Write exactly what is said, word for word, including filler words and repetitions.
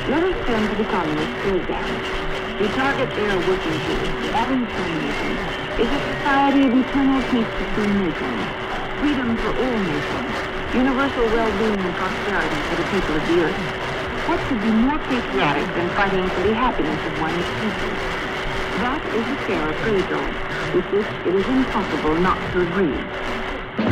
Let us turn to the communist program. We target their working group. Adding communism is a society of eternal peace between nations, freedom for all nations, universal well-being and prosperity for the people of the earth. What could be more patriotic than fighting for the happiness of one's people? That is a fair appraisal, with which it is impossible not to agree.